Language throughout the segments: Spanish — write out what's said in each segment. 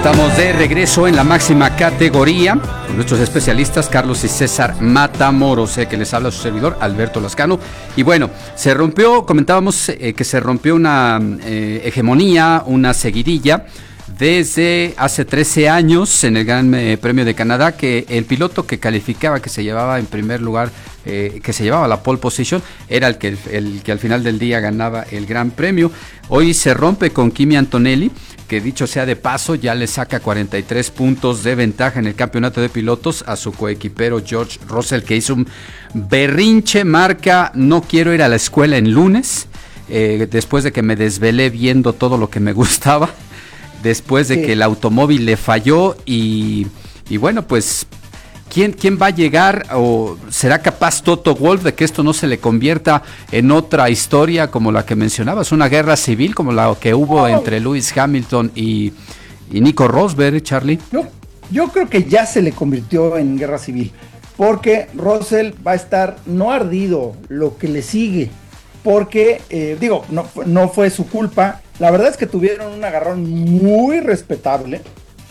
Estamos de regreso en la máxima categoría con nuestros especialistas Carlos y César Matamoros, que les habla su servidor Alberto Lascano. Y bueno, comentábamos que se rompió una hegemonía, una seguidilla desde hace 13 años en el Gran Premio de Canadá, que el piloto que calificaba, que se llevaba en primer lugar, que se llevaba la pole position, era el que al final del día ganaba el Gran Premio. Hoy se rompe con Kimi Antonelli, que dicho sea de paso, ya le saca 43 puntos de ventaja en el campeonato de pilotos a su coequipero George Russell, que hizo un berrinche, marca: no quiero ir a la escuela en lunes, después de que me desvelé viendo todo lo que me gustaba, después de que el automóvil le falló y bueno, pues ¿quién va a llegar, o será capaz Toto Wolff de que esto no se le convierta en otra historia como la que mencionabas, una guerra civil como la que hubo entre Lewis Hamilton y Nico Rosberg, Charlie? Yo creo que ya se le convirtió en guerra civil, porque Russell va a estar no ardido lo que le sigue, porque no fue su culpa. La verdad es que tuvieron un agarrón muy respetable,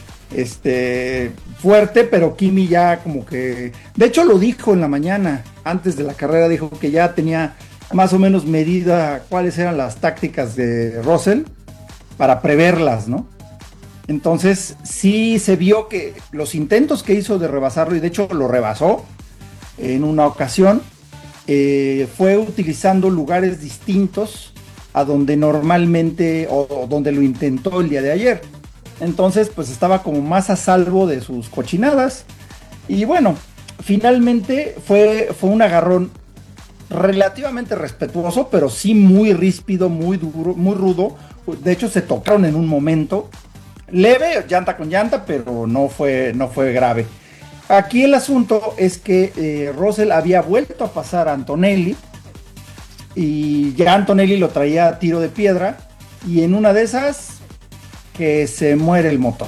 fuerte, pero Kimi ya como que, de hecho lo dijo en la mañana, antes de la carrera, dijo que ya tenía más o menos medida cuáles eran las tácticas de Russell para preverlas, ¿no? Entonces sí se vio que los intentos que hizo de rebasarlo, y de hecho lo rebasó en una ocasión, fue utilizando lugares distintos a donde normalmente, o donde lo intentó el día de ayer. Entonces pues estaba como más a salvo de sus cochinadas. Y bueno, finalmente fue un agarrón relativamente respetuoso, pero sí muy ríspido, muy duro, muy rudo. De hecho se tocaron en un momento, leve, llanta con llanta, pero no fue grave. Aquí el asunto es que Russell había vuelto a pasar a Antonelli, y ya Antonelli lo traía a tiro de piedra, y en una de esas que se muere el motor.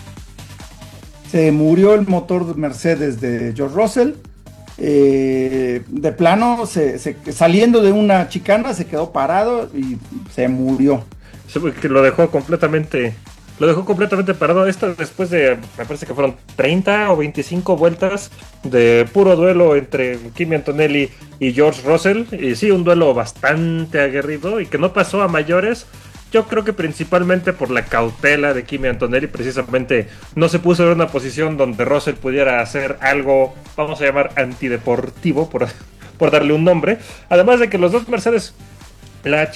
Se murió el motor de Mercedes de George Russell. De plano, saliendo de una chicana, se quedó parado y se murió. Sí, porque lo dejó completamente parado. Esto después de, me parece que fueron 30 o 25 vueltas de puro duelo entre Kimi Antonelli y George Russell. Y sí, un duelo bastante aguerrido y que no pasó a mayores. Yo creo que principalmente por la cautela de Kimi Antonelli, precisamente no se puso en una posición donde Russell pudiera hacer algo, vamos a llamar antideportivo, por darle un nombre. Además de que los dos Mercedes, la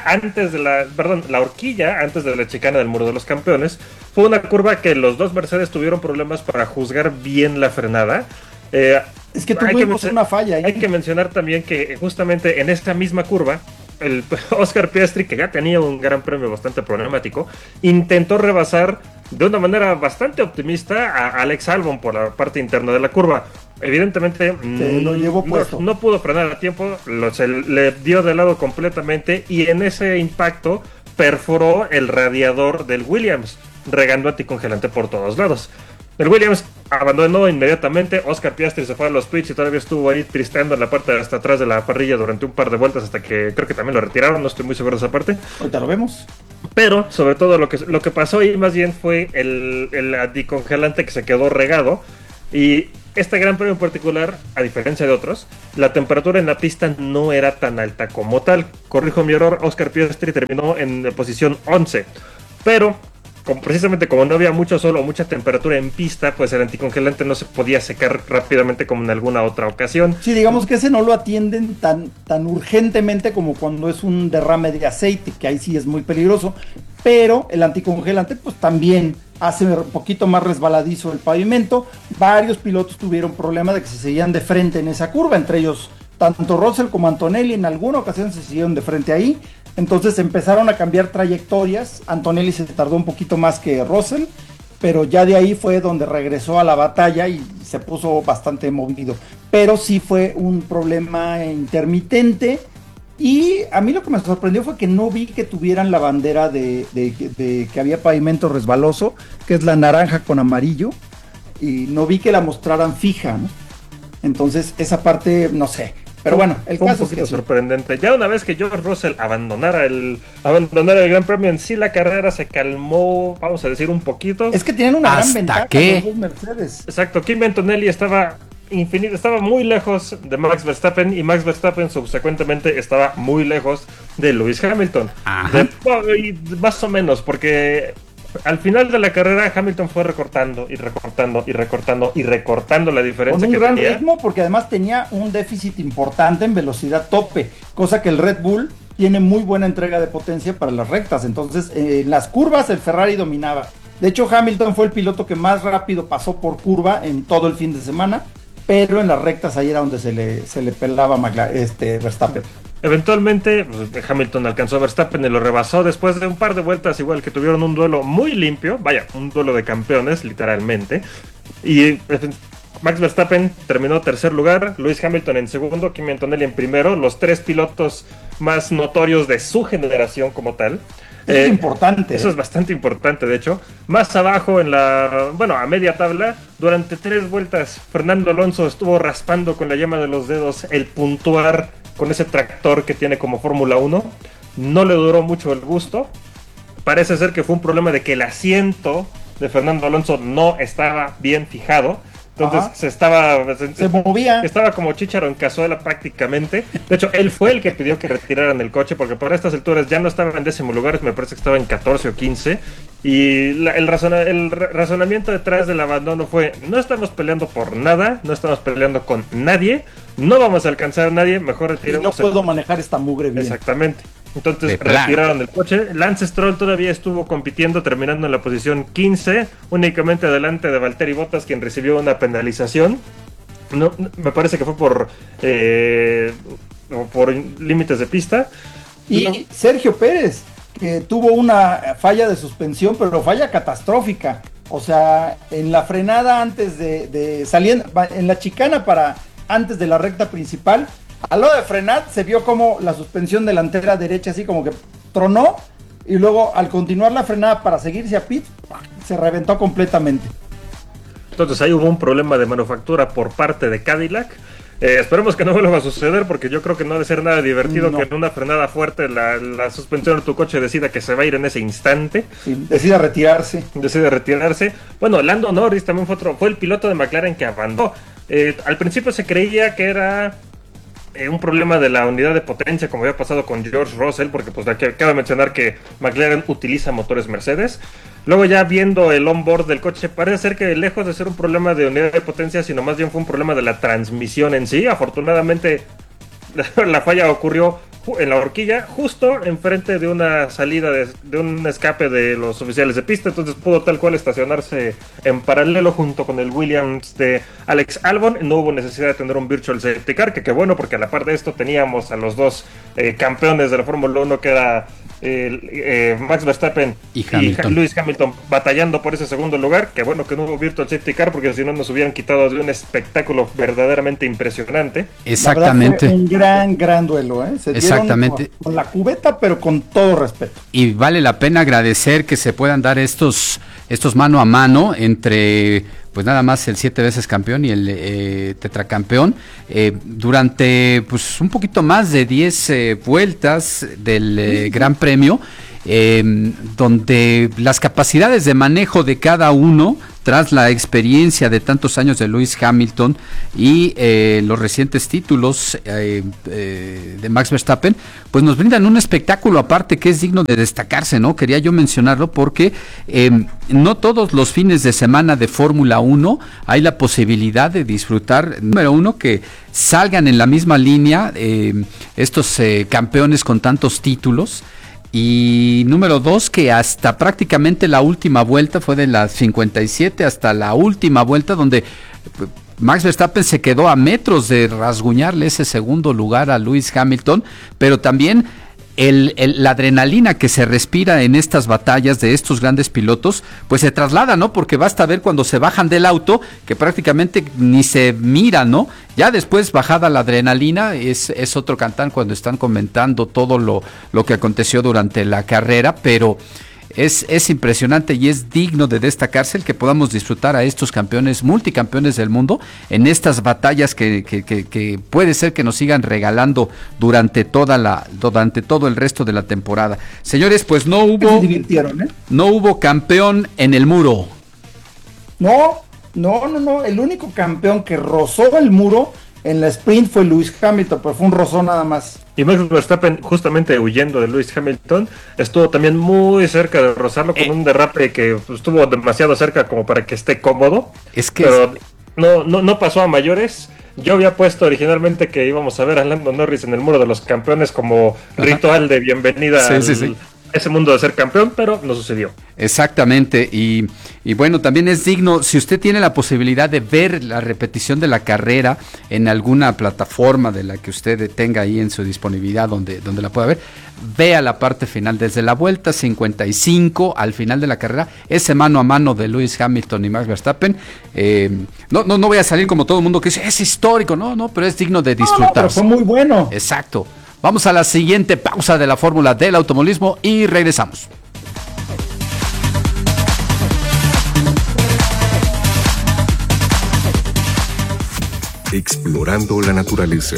horquilla antes de la chicana del Muro de los Campeones, fue una curva que los dos Mercedes tuvieron problemas para juzgar bien la frenada. Es que tuvimos una falla ahí. Hay que mencionar también que justamente en esta misma curva, el Oscar Piastri, que ya tenía un gran premio bastante problemático, intentó rebasar de una manera bastante optimista a Alex Albon por la parte interna de la curva. Evidentemente lo llevó puesto. No pudo frenar a tiempo, se le dio de lado completamente, y en ese impacto perforó el radiador del Williams, regando anticongelante por todos lados. El Williams abandonó inmediatamente. Oscar Piastri se fue a los pits y todavía estuvo ahí tristeando en la parte de hasta atrás de la parrilla durante un par de vueltas, hasta que creo que también lo retiraron. No estoy muy seguro de esa parte. Ahorita lo vemos. Pero sobre todo lo que pasó ahí más bien fue el anticongelante que se quedó regado. Y este Gran Premio en particular, a diferencia de otros, la temperatura en la pista no era tan alta como tal. Corrijo mi error, Oscar Piastri terminó en posición 11. Pero precisamente como no había mucho sol o mucha temperatura en pista, pues el anticongelante no se podía secar rápidamente como en alguna otra ocasión. Sí, digamos que ese no lo atienden tan urgentemente como cuando es un derrame de aceite, que ahí sí es muy peligroso, pero el anticongelante pues también hace un poquito más resbaladizo el pavimento. Varios pilotos tuvieron problema de que se seguían de frente en esa curva, entre ellos tanto Russell como Antonelli en alguna ocasión se siguieron de frente ahí. Entonces empezaron a cambiar trayectorias. Antonelli se tardó un poquito más que Russell, pero ya de ahí fue donde regresó a la batalla y se puso bastante movido. Pero sí fue un problema intermitente, y a mí lo que me sorprendió fue que no vi que tuvieran la bandera de que había pavimento resbaloso, que es la naranja con amarillo, y no vi que la mostraran fija, ¿no? Entonces esa parte, no sé. Pero bueno, el fue caso un poquito sorprendente. Ya una vez que George Russell abandonara el Gran Premio en sí, la carrera se calmó, vamos a decir, un poquito. Es que tienen una gran ventaja que los dos Mercedes. Exacto, Kimi Antonelli estaba muy lejos de Max Verstappen y Max Verstappen subsecuentemente estaba muy lejos de Lewis Hamilton. Más o menos, porque al final de la carrera Hamilton fue recortando la diferencia. Con un gran ritmo, porque además tenía un déficit importante en velocidad tope, cosa que el Red Bull tiene muy buena entrega de potencia para las rectas. Entonces en las curvas el Ferrari dominaba. De hecho Hamilton fue el piloto que más rápido pasó por curva en todo el fin de semana, pero en las rectas ahí era donde se le pelaba Verstappen. Eventualmente Hamilton alcanzó a Verstappen y lo rebasó después de un par de vueltas, igual que tuvieron un duelo muy limpio, un duelo de campeones literalmente, y Max Verstappen terminó tercer lugar, Lewis Hamilton en segundo, Kimi Antonelli en primero, los tres pilotos más notorios de su generación como tal. Es importante. Eso es bastante importante, de hecho. Más abajo a media tabla, durante 3 vueltas, Fernando Alonso estuvo raspando con la yema de los dedos el puntuar con ese tractor que tiene como Fórmula 1. No le duró mucho el gusto. Parece ser que fue un problema de que el asiento de Fernando Alonso no estaba bien fijado. Entonces se movía. Estaba como chícharo en cazuela prácticamente. De hecho, él fue el que pidió que retiraran el coche, porque por estas alturas ya no estaba en 10º lugar, me parece que estaba en 14 o 15. Y el razonamiento detrás del abandono fue: no estamos peleando por nada, no estamos peleando con nadie, no vamos a alcanzar a nadie, mejor retiremos. Y no puedo manejar esta mugre bien. Exactamente. Entonces retiraron el coche. Lance Stroll todavía estuvo compitiendo, terminando en la posición 15, únicamente adelante de Valtteri Bottas, quien recibió una penalización. No, me parece que fue por límites de pista. Y Sergio Pérez, que tuvo una falla de suspensión, pero falla catastrófica. O sea, en la frenada antes de saliendo, en la chicana antes de la recta principal, a lo de frenar se vio como la suspensión delantera derecha así como que tronó, y luego al continuar la frenada para seguirse a pit, se reventó completamente. Entonces ahí hubo un problema de manufactura por parte de Cadillac. Esperemos que no vuelva a suceder, porque yo creo que no debe ser nada divertido que en una frenada fuerte la suspensión de tu coche decida que se va a ir en ese instante. Sí, decide retirarse. Bueno, Lando Norris también fue el piloto de McLaren que abandonó. Al principio se creía que era un problema de la unidad de potencia, como había pasado con George Russell, porque pues cabe mencionar que McLaren utiliza motores Mercedes. Luego, ya viendo el onboard del coche, parece ser que lejos de ser un problema de unidad de potencia, sino más bien fue un problema de la transmisión en sí. Afortunadamente la falla ocurrió en la horquilla, justo enfrente de una salida de un escape de los oficiales de pista. Entonces pudo tal cual estacionarse en paralelo junto con el Williams de Alex Albon. No hubo necesidad de tener un virtual safety car, que bueno, porque a la par de esto teníamos a los dos campeones de la Fórmula 1, que era Max Verstappen y Lewis Hamilton, batallando por ese segundo lugar. Que bueno que no hubo virtual safety car, porque si no nos hubieran quitado de un espectáculo verdaderamente impresionante. Exactamente. Fue un gran duelo, Se exactamente. Con la cubeta, pero con todo respeto. Y vale la pena agradecer que se puedan dar estos mano a mano entre, pues nada más, el 7 veces campeón y el tetracampeón, durante pues un poquito más de 10 vueltas del Gran Premio, donde las capacidades de manejo de cada uno, tras la experiencia de tantos años de Lewis Hamilton y los recientes títulos de Max Verstappen, pues nos brindan un espectáculo aparte que es digno de destacarse, ¿no? Quería yo mencionarlo porque no todos los fines de semana de Fórmula 1 hay la posibilidad de disfrutar, número uno, que salgan en la misma línea estos campeones con tantos títulos. Y número 2, que hasta prácticamente la última vuelta, fue de las 57 hasta la última vuelta, donde Max Verstappen se quedó a metros de rasguñarle ese segundo lugar a Lewis Hamilton, pero también la adrenalina que se respira en estas batallas de estos grandes pilotos, pues se traslada, ¿no? Porque basta ver cuando se bajan del auto, que prácticamente ni se mira, ¿no? Ya después, bajada la adrenalina, es otro cantar cuando están comentando todo lo que aconteció durante la carrera, pero Es impresionante y es digno de destacarse el que podamos disfrutar a estos campeones, multicampeones del mundo, en estas batallas que puede ser que nos sigan regalando durante todo el resto de la temporada. Señores, pues no hubo... Se divirtieron, ¿eh? No hubo campeón en el muro. No. El único campeón que rozó el muro en la sprint fue Lewis Hamilton, pero fue un rozón nada más. Y Max Verstappen, justamente huyendo de Lewis Hamilton, estuvo también muy cerca de rozarlo con un derrape que estuvo demasiado cerca como para que esté cómodo. Pero no pasó a mayores. Yo había puesto originalmente que íbamos a ver a Lando Norris en el muro de los campeones como ritual de bienvenida a ese mundo de ser campeón, pero no sucedió. Exactamente, y bueno, también es digno, si usted tiene la posibilidad de ver la repetición de la carrera en alguna plataforma de la que usted tenga ahí en su disponibilidad, donde la pueda ver, vea la parte final, desde la vuelta 55 al final de la carrera, ese mano a mano de Lewis Hamilton y Max Verstappen. No voy a salir como todo el mundo que dice, es histórico, no, pero es digno de disfrutar. Pero fue muy bueno. Exacto. Vamos a la siguiente pausa de la fórmula del automovilismo y regresamos. Explorando la naturaleza.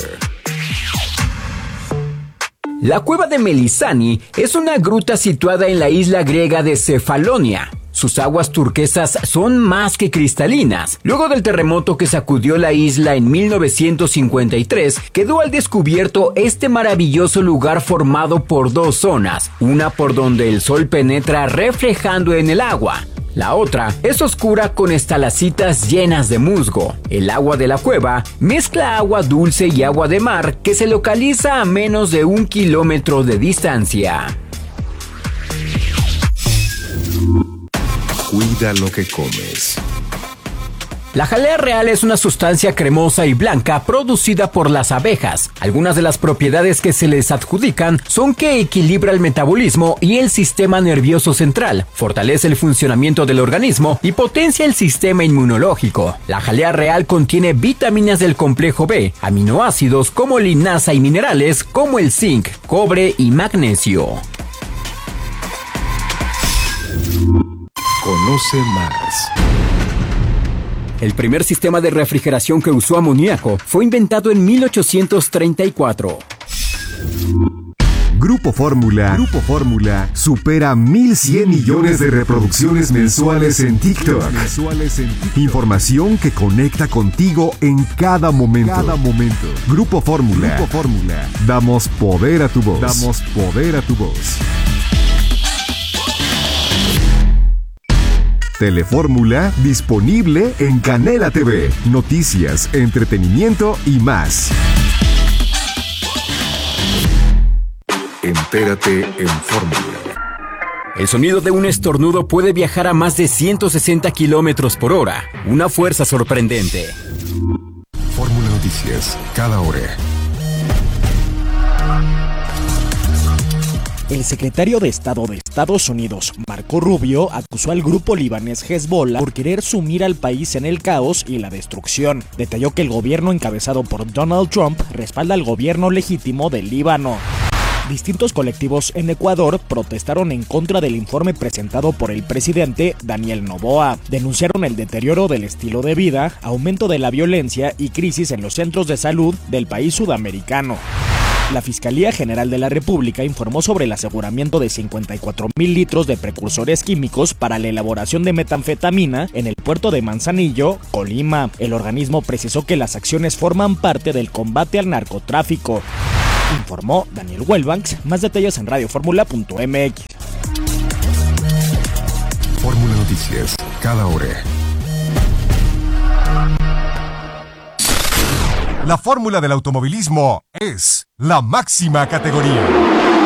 La cueva de Melisani es una gruta situada en la isla griega de Cefalonia. Sus aguas turquesas son más que cristalinas. Luego del terremoto que sacudió la isla en 1953, quedó al descubierto este maravilloso lugar formado por dos zonas, una por donde el sol penetra reflejando en el agua. La otra es oscura con estalactitas llenas de musgo. El agua de la cueva mezcla agua dulce y agua de mar que se localiza a menos de 1 kilómetro de distancia. Cuida lo que comes. La jalea real es una sustancia cremosa y blanca producida por las abejas. Algunas de las propiedades que se les adjudican son que equilibra el metabolismo y el sistema nervioso central, fortalece el funcionamiento del organismo y potencia el sistema inmunológico. La jalea real contiene vitaminas del complejo B, aminoácidos como linaza y minerales como el zinc, cobre y magnesio. Conoce más. El primer sistema de refrigeración que usó amoníaco fue inventado en 1834. Grupo Fórmula supera 1,100 millones de reproducciones mensuales en TikTok. Información que conecta contigo en cada momento. Grupo Fórmula. Damos poder a tu voz. Telefórmula disponible en Canela TV. Noticias, entretenimiento y más. Entérate en Fórmula. El sonido de un estornudo puede viajar a más de 160 kilómetros por hora. Una fuerza sorprendente. Fórmula Noticias, cada hora. El secretario de Estado de Estados Unidos, Marco Rubio, acusó al grupo libanés Hezbollah por querer sumir al país en el caos y la destrucción. Detalló que el gobierno encabezado por Donald Trump respalda al gobierno legítimo del Líbano. Distintos colectivos en Ecuador protestaron en contra del informe presentado por el presidente Daniel Noboa. Denunciaron el deterioro del estilo de vida, aumento de la violencia y crisis en los centros de salud del país sudamericano. La Fiscalía General de la República informó sobre el aseguramiento de 54,000 litros de precursores químicos para la elaboración de metanfetamina en el puerto de Manzanillo, Colima. El organismo precisó que las acciones forman parte del combate al narcotráfico. Informó Daniel Welbanks. Más detalles en radioformula.mx. Fórmula Noticias, cada hora. La fórmula del automovilismo es la máxima categoría.